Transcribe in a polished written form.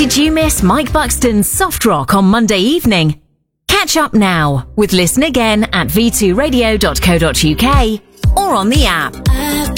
Did you miss Mike Buxton's Soft Rock on Monday evening? Catch up now with Listen Again at v2radio.co.uk or on the app.